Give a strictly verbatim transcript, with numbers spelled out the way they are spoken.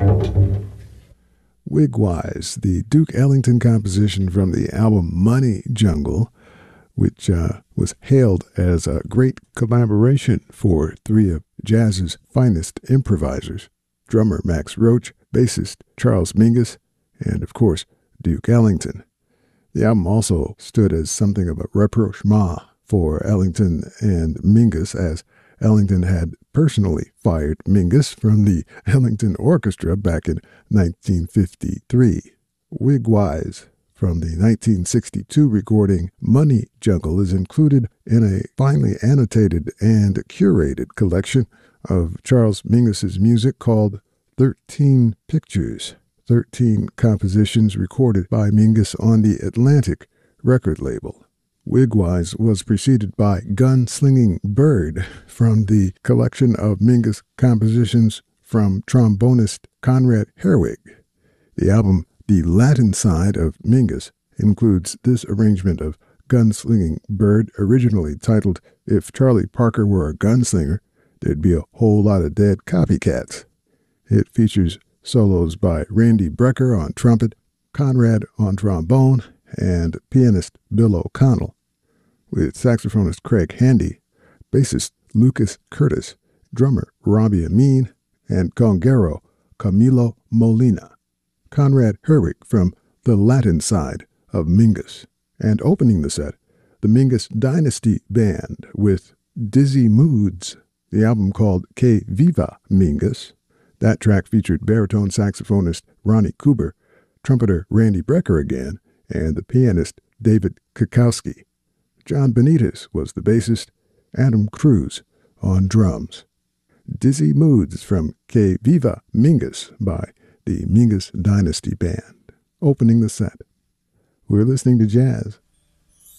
Wigwise, the Duke Ellington composition from the album Money Jungle, which uh, was hailed as a great collaboration for three of jazz's finest improvisers, drummer Max Roach, bassist Charles Mingus, and of course, Duke Ellington. The album also stood as something of a rapprochement for Ellington and Mingus, as Ellington had personally fired Mingus from the Ellington Orchestra back in nineteen fifty-three. Wigwise from the nineteen sixty-two recording Money Jungle is included in a finely annotated and curated collection of Charles Mingus's music called thirteen Pictures, thirteen compositions recorded by Mingus on the Atlantic record label. Wigwise was preceded by Gunslinging Bird from the collection of Mingus compositions from trombonist Conrad Herwig. The album The Latin Side of Mingus includes this arrangement of Gunslinging Bird, originally titled If Charlie Parker Were a Gunslinger, There'd Be a Whole Lot of Dead Copycats. It features solos by Randy Brecker on trumpet, Conrad on trombone, and pianist Bill O'Connell, with saxophonist Craig Handy, bassist Lucas Curtis, drummer Robbie Amin, and conguero Camilo Molina. Conrad Herwig from the Latin Side of Mingus. And opening the set, the Mingus Dynasty Band with Dizzy Moods, the album called Que Viva Mingus. That track featured baritone saxophonist Ronnie Cooper, trumpeter Randy Brecker again, and the pianist David Kukowski. John Benitez was the bassist, Adam Cruz on drums. Dizzy Moods from Que Viva Mingus by the Mingus Dynasty Band, opening the set. We're listening to jazz